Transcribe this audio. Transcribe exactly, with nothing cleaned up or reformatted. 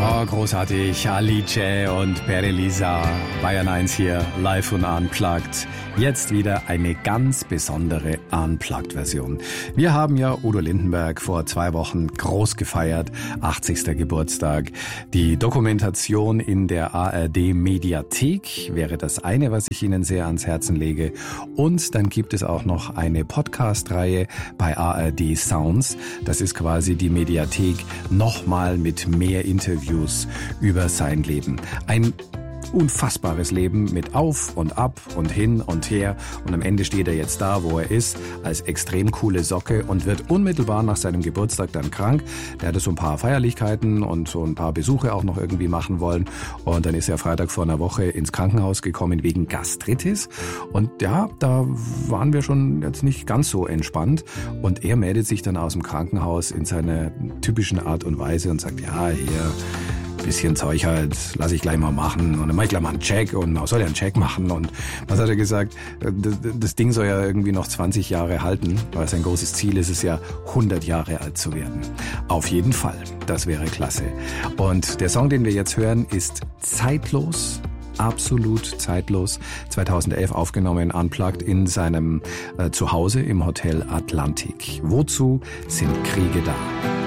Oh, großartig. Alice und Perelisa, Bayern eins hier, live und unplugged. Jetzt wieder eine ganz besondere Unplugged-Version. Wir haben ja Udo Lindenberg vor zwei Wochen groß gefeiert, achtzigster Geburtstag. Die Dokumentation in der A R D-Mediathek wäre das eine, was ich Ihnen sehr ans Herzen lege. Und dann gibt es auch noch eine Podcast-Reihe bei A R D Sounds. Das ist quasi die Mediathek nochmal mit mehr Interviews über sein Leben. Ein unfassbares Leben mit Auf und Ab und hin und her, und am Ende steht er jetzt da, wo er ist, als extrem coole Socke und wird unmittelbar nach seinem Geburtstag dann krank. Der hatte so ein paar Feierlichkeiten und so ein paar Besuche auch noch irgendwie machen wollen, und dann ist er Freitag vor einer Woche ins Krankenhaus gekommen wegen Gastritis, und ja, da waren wir schon jetzt nicht ganz so entspannt, und er meldet sich dann aus dem Krankenhaus in seiner typischen Art und Weise und sagt, ja, hier bisschen Zeug halt, lass ich gleich mal machen, und dann mach ich gleich mal einen Check, und man soll ja einen Check machen, und was hat er gesagt, das, das Ding soll ja irgendwie noch zwanzig Jahre halten, weil sein großes Ziel ist es ja, hundert Jahre alt zu werden. Auf jeden Fall, das wäre klasse. Und der Song, den wir jetzt hören, ist zeitlos, absolut zeitlos, zweitausendelf aufgenommen, unplugged in seinem äh, Zuhause im Hotel Atlantik. Wozu sind Kriege da?